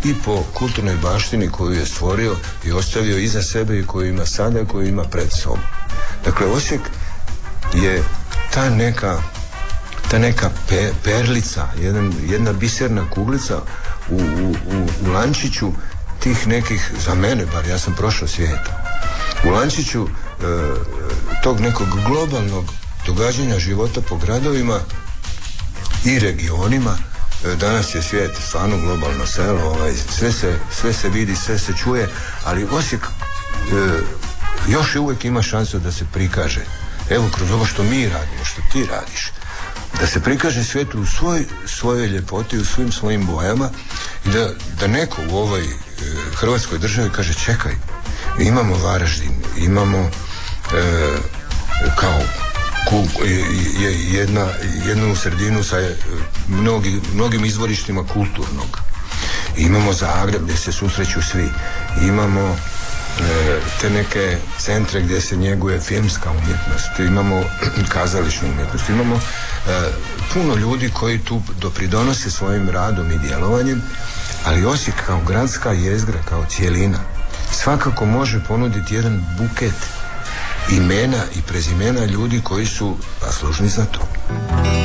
i po kulturnoj baštini koju je stvorio i ostavio iza sebe i koju ima sada i koju ima pred sobom. Dakle, Osijek je ta neka perlica, jedna biserna kuglica u lančiću tih nekih, za mene bar, ja sam prošao svijeta, u lančiću tog nekog globalnog događanja života po gradovima i regionima. Danas je svijet stvarno globalno selo, sve se vidi, sve se čuje, ali Osijek još uvijek ima šansu da se prikaže, evo kroz ovo što mi radimo, što ti radiš, da se prikaže svijetu u svojoj ljepoti, u svim svojim bojama i da neko u ovoj Hrvatskoj državi kaže čekaj, imamo Varaždin, imamo kao jednu sredinu sa mnogim izvorištima kulturnog. Imamo Zagreb gdje se susreću svi. Imamo te neke centre gdje se njeguje filmska umjetnost. Imamo kazališnu umjetnost. Imamo puno ljudi koji tu dopridonose svojim radom i djelovanjem, ali Osijek kao gradska jezgra, kao cijelina, svakako može ponuditi jedan buket imena i prezimena ljudi koji su zaslužni za to.